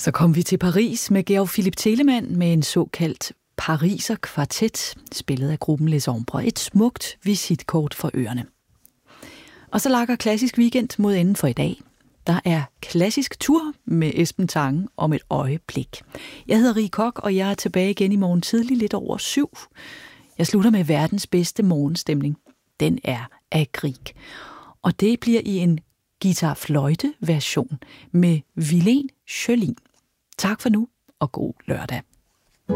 Så kom vi til Paris med Georg Philipp Telemann med en såkaldt Pariser kvartet, spillet af gruppen Les Ombres. Et smukt visitkort for ørerne. Og så lakker Klassisk Weekend mod enden for i dag. Der er klassisk tur med Esben Tange om et øjeblik. Jeg hedder Rie Koch, og jeg er tilbage igen i morgen tidlig lidt over 7. Jeg slutter med verdens bedste morgenstemning. Den er af Grieg. Og det bliver i en guitar-fløjte version med Villain Schølin. Tak for nu, og god lørdag.